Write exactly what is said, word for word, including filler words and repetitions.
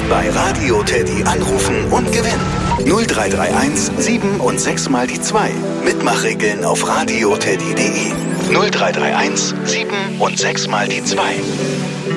Bei Radio Teddy anrufen und gewinnen. null drei drei eins sieben und sechs mal die zwei. Mitmachregeln auf radioteddy punkt de. null drei drei eins sieben und sechs mal die zwei.